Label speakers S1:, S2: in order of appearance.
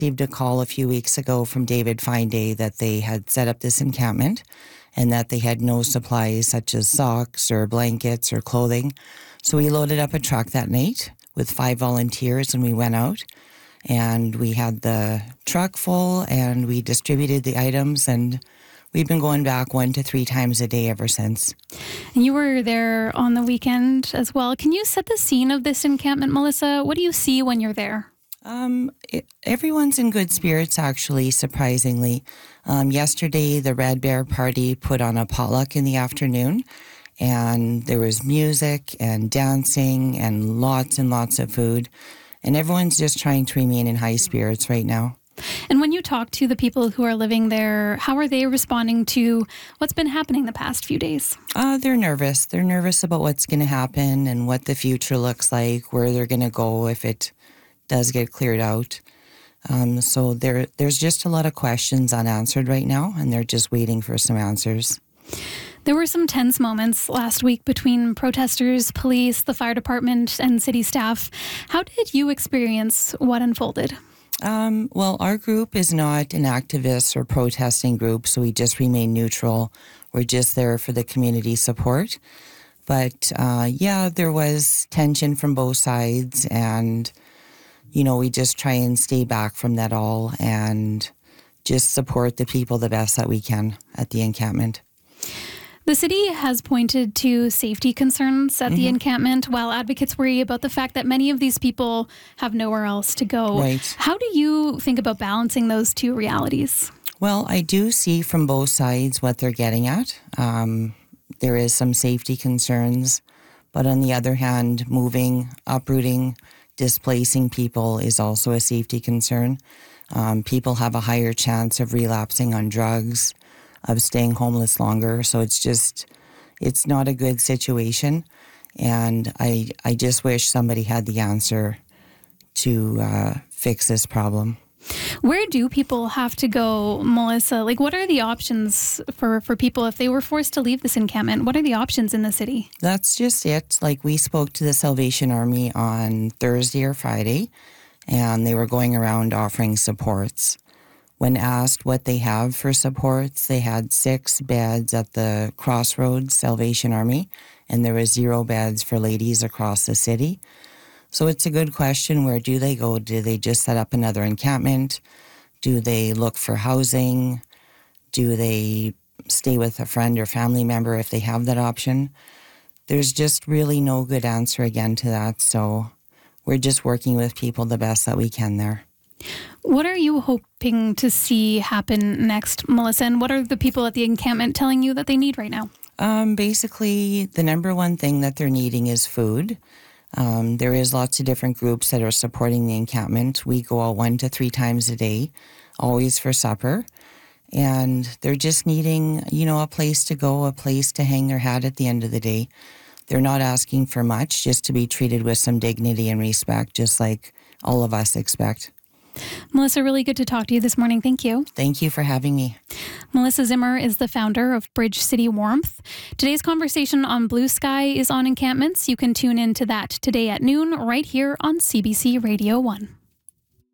S1: received a call a few weeks ago from David Fine Day that they had set up this encampment and that they had no supplies such as socks or blankets or clothing. So we loaded up a truck that night with 5 volunteers and we went out and we had the truck full and we distributed the items, and we've been going back 1 to 3 times a day ever since.
S2: And you were there on the weekend as well. Can you set the scene of this encampment, Melissa? What do you see when you're there?
S1: Everyone's in good spirits, actually, surprisingly. Yesterday, the Red Bear Party put on a potluck in the afternoon, and there was music and dancing and lots of food. And everyone's just trying to remain in high spirits right now.
S2: And when you talk to the people who are living there, how are they responding to what's been happening the past few days?
S1: They're nervous. They're nervous about what's going to happen and what the future looks like, where they're going to go if it does get cleared out. So there's just a lot of questions unanswered right now, and they're just waiting for some answers.
S2: There were some tense moments last week between protesters, police, the fire department, and city staff. How did you experience what unfolded?
S1: Well, our group is not an activist or protesting group, so we just remain neutral. We're just there for the community support. But there was tension from both sides, and we just try and stay back from that all and just support the people the best that we can at the encampment.
S2: The city has pointed to safety concerns at the encampment, while advocates worry about the fact that many of these people have nowhere else to go.
S1: Right.
S2: How do you think about balancing those two realities?
S1: Well, I do see from both sides what they're getting at. There is some safety concerns, but on the other hand, moving, uprooting, displacing people is also a safety concern. People have a higher chance of relapsing on drugs, of staying homeless longer. So it's not a good situation. And I just wish somebody had the answer to fix this problem.
S2: Where do people have to go, Melissa? What are the options for people if they were forced to leave this encampment? What are the options in the city?
S1: That's just it. We spoke to the Salvation Army on Thursday or Friday, and they were going around offering supports. When asked what they have for supports, they had 6 beds at the Crossroads Salvation Army, and there was 0 beds for ladies across the city. So it's a good question. Where do they go? Do they just set up another encampment? Do they look for housing? Do they stay with a friend or family member if they have that option? There's just really no good answer again to that. So we're just working with people the best that we can there.
S2: What are you hoping to see happen next, Melissa? And what are the people at the encampment telling you that they need right now?
S1: Basically, the number one thing that they're needing is food. There is lots of different groups that are supporting the encampment. We go out 1 to 3 times a day, always for supper. And they're just needing, a place to go, a place to hang their hat at the end of the day. They're not asking for much, just to be treated with some dignity and respect, just like all of us expect.
S2: Melissa, really good to talk to you this morning. Thank you.
S1: Thank you for having me.
S2: Melissa Zimmer is the founder of Bridge City Warmth. Today's conversation on Blue Sky is on encampments. You can tune in to that today at noon right here on CBC Radio 1.